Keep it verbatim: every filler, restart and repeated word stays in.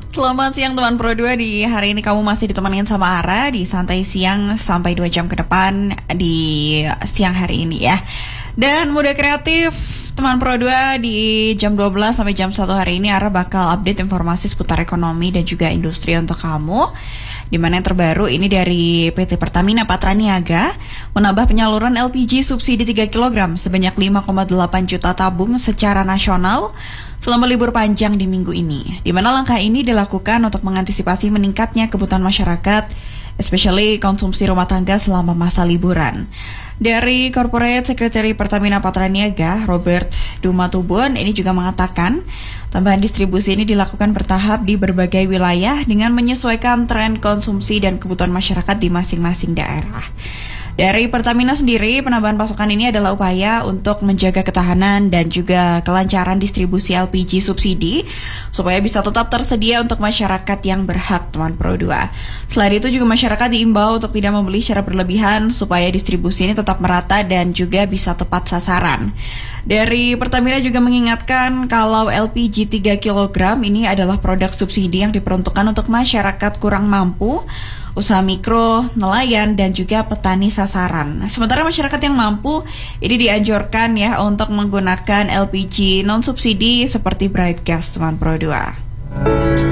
Selamat siang teman Pro dua. Di hari ini kamu masih ditemenin sama Ara di Santai Siang sampai dua jam ke depan di siang hari ini ya. Dan Muda Kreatif teman Pro dua di jam dua belas sampai jam satu hari ini Ara bakal update informasi seputar ekonomi dan juga industri untuk kamu. Di mana yang terbaru ini dari P T Pertamina Patraniaga menambah penyaluran L P G subsidi tiga kilogram sebanyak lima koma delapan juta tabung secara nasional selama libur panjang di minggu ini. Di mana langkah ini dilakukan untuk mengantisipasi meningkatnya kebutuhan masyarakat, especially konsumsi rumah tangga selama masa liburan. Dari Corporate Secretary Pertamina Patraniaga, Robert Dumatubun, ini juga mengatakan tambahan distribusi ini dilakukan bertahap di berbagai wilayah dengan menyesuaikan tren konsumsi dan kebutuhan masyarakat di masing-masing daerah. Dari Pertamina sendiri, penambahan pasokan ini adalah upaya untuk menjaga ketahanan dan juga kelancaran distribusi L P G subsidi supaya bisa tetap tersedia untuk masyarakat yang berhak, teman Pro dua. Selain itu juga masyarakat diimbau untuk tidak membeli secara berlebihan supaya distribusi ini tetap merata dan juga bisa tepat sasaran. Dari Pertamina juga mengingatkan kalau L P G tiga kilogram ini adalah produk subsidi yang diperuntukkan untuk masyarakat kurang mampu, usaha mikro, nelayan, dan juga petani sasaran. Sementara masyarakat yang mampu ini dianjurkan ya untuk menggunakan L P G non-subsidi seperti Bright Gas, teman Pro dua.